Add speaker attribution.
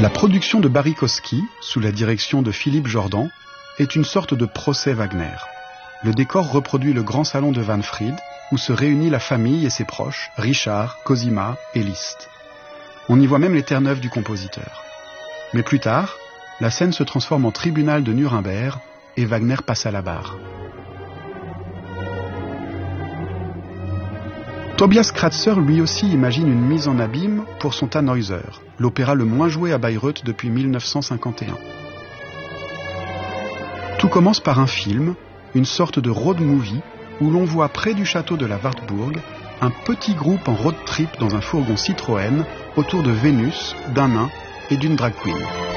Speaker 1: La production de Barikowski, sous la direction de Philippe Jordan, est une sorte de procès Wagner. Le décor reproduit le grand salon de Wahnfried, où se réunit la famille et ses proches, Richard, Cosima et Liszt. On y voit même les terres neuves du compositeur. Mais plus tard, la scène se transforme en tribunal de Nuremberg et Wagner passe à la barre. Tobias Kratzer lui aussi imagine une mise en abîme pour son Tannhäuser, l'opéra le moins joué à Bayreuth depuis 1951. Tout commence par un film, une sorte de road movie, où l'on voit près du château de la Wartburg un petit groupe en road trip dans un fourgon Citroën autour de Vénus, d'un nain et d'une drag queen.